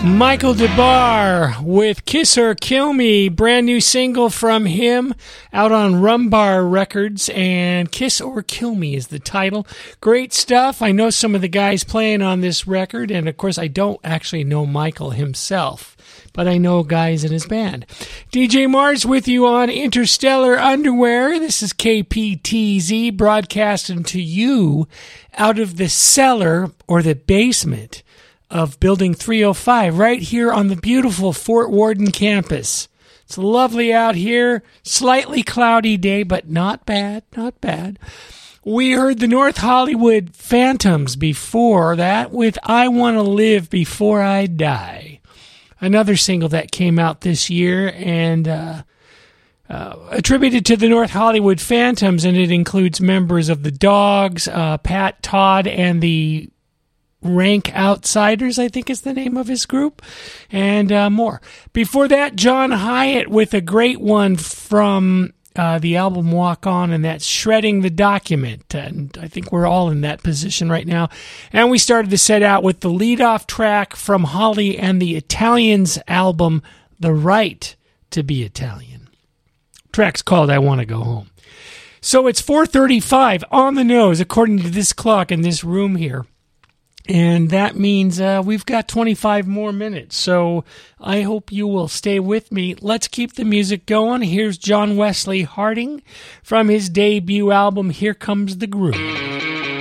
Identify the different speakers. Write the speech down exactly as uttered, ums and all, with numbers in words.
Speaker 1: Michael DeBar with Kiss or Kill Me, brand new single from him out on Rumbar Records, and Kiss or Kill Me is the title. Great stuff. I know some of the guys playing on this record, and of course I don't actually know Michael himself, but I know guys in his band. D J Mars with you on Interstellar Underwear. This is K P T Z broadcasting to you out of the cellar or the basement of Building three oh five, right here on the beautiful Fort Worden campus. It's lovely out here, slightly cloudy day, but not bad, not bad. We heard the North Hollywood Phantoms before that with I Want to Live Before I Die, another single that came out this year and uh, uh, attributed to the North Hollywood Phantoms, and it includes members of the Dogs, uh, Pat Todd, and the Rank Outsiders, I think is the name of his group, and uh, more. Before that, John Hyatt with a great one from uh, the album Walk On, and that's Shredding the Document, and I think we're all in that position right now. And we started to set out with the lead-off track from Holly and the Italians album, The Right to Be Italian. Track's called I Want to Go Home. So it's four thirty-five on the nose, according to this clock in this room here. And that means uh, we've got twenty-five more minutes. So I hope you will stay with me. Let's keep the music going. Here's John Wesley Harding from his debut album, Here Comes the Groove.